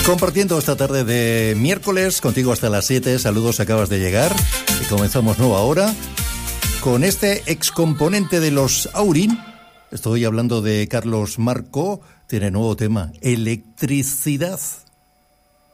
Compartiendo esta tarde de miércoles contigo hasta las 7. Saludos, acabas de llegar y comenzamos nueva hora con este excomponente de los Aurin. Estoy hablando de Carlos Marco. Tiene nuevo tema, electricidad.